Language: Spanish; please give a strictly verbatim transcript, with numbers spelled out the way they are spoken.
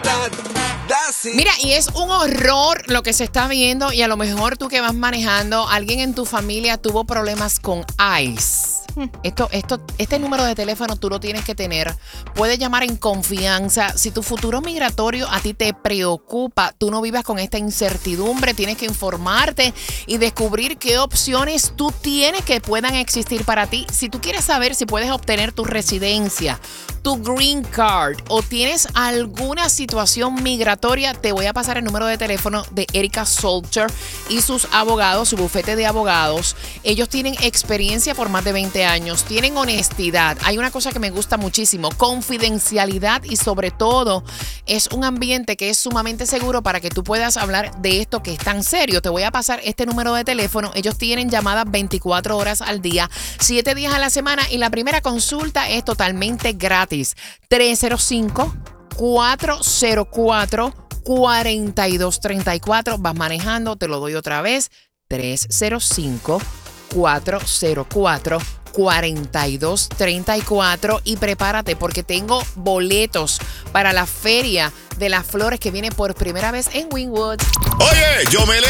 Mira, y es un horror lo que se está viendo y a lo mejor tú que vas manejando, alguien en tu familia tuvo problemas con ICE. Esto, esto, este número de teléfono tú lo tienes que tener. Puedes llamar en confianza. Si tu futuro migratorio a ti te preocupa, tú no vivas con esta incertidumbre, tienes que informarte y descubrir qué opciones tú tienes que puedan existir para ti. Si tú quieres saber si puedes obtener tu residencia, tu green card o tienes alguna situación migratoria, te voy a pasar el número de teléfono de Erika Salter y sus abogados, su bufete de abogados. Ellos tienen experiencia por más de veinte años, tienen honestidad. Hay una cosa que me gusta muchísimo, confidencialidad y sobre todo es un ambiente que es sumamente seguro para que tú puedas hablar de esto que es tan serio. Te voy a pasar este número de teléfono. Ellos tienen llamadas veinticuatro horas al día, siete días a la semana y la primera consulta es totalmente gratis. tres cero cinco, cuatro cero cuatro, cuatro dos tres cuatro. Vas manejando, te lo doy otra vez. tres cero cinco, cuatro cero cuatro, cuatro dos tres cuatro y prepárate porque tengo boletos para la Feria de las Flores que viene por primera vez en Wynwood. Oye, yo me